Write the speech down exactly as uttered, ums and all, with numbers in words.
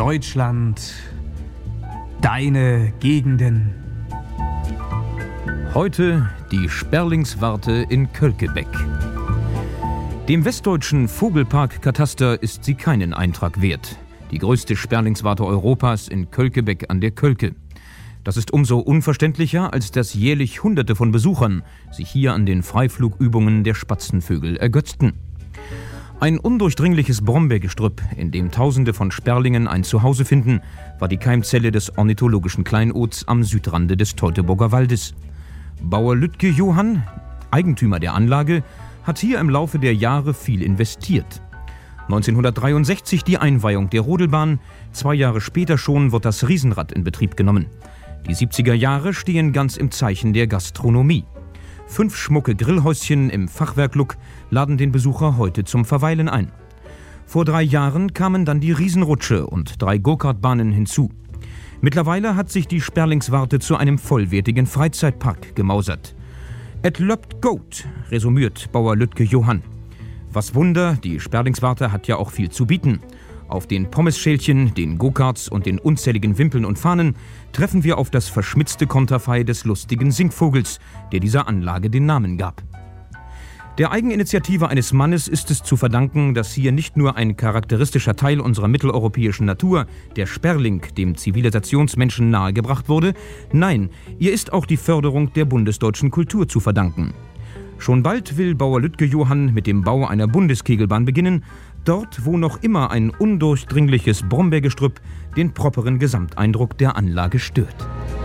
Deutschland, deine Gegenden. Heute die Sperlingswarte in Kölkebeck. Dem westdeutschen Vogelpark-Kataster ist sie keinen Eintrag wert. Die größte Sperlingswarte Europas in Kölkebeck an der Kölke. Das ist umso unverständlicher, als dass jährlich Hunderte von Besuchern sich hier an den Freiflugübungen der Spatzenvögel ergötzten. Ein undurchdringliches Brombeergestrüpp, in dem Tausende von Sperlingen ein Zuhause finden, war die Keimzelle des ornithologischen Kleinods am Südrande des Teutoburger Waldes. Bauer Lütke Johann, Eigentümer der Anlage, hat hier im Laufe der Jahre viel investiert. neunzehnhundertdreiundsechzig die Einweihung der Rodelbahn, zwei Jahre später schon wird das Riesenrad in Betrieb genommen. Die siebziger Jahre stehen ganz im Zeichen der Gastronomie. Fünf schmucke Grillhäuschen im Fachwerklook laden den Besucher heute zum Verweilen ein. Vor drei Jahren kamen dann die Riesenrutsche und drei Go-Kart-Bahnen hinzu. Mittlerweile hat sich die Sperlingswarte zu einem vollwertigen Freizeitpark gemausert. Et löbt Goat, resümiert Bauer Lütke Johann. Was Wunder, die Sperlingswarte hat ja auch viel zu bieten. Auf den Pommesschälchen, den Go-Karts und den unzähligen Wimpeln und Fahnen treffen wir auf das verschmitzte Konterfei des lustigen Singvogels, der dieser Anlage den Namen gab. Der Eigeninitiative eines Mannes ist es zu verdanken, dass hier nicht nur ein charakteristischer Teil unserer mitteleuropäischen Natur, der Sperling, dem Zivilisationsmenschen nahegebracht wurde, nein, ihr ist auch die Förderung der bundesdeutschen Kultur zu verdanken. Schon bald will Bauer Lütke Johann mit dem Bau einer Bundeskegelbahn beginnen, dort, wo noch immer ein undurchdringliches Brombeergestrüpp den properen Gesamteindruck der Anlage stört.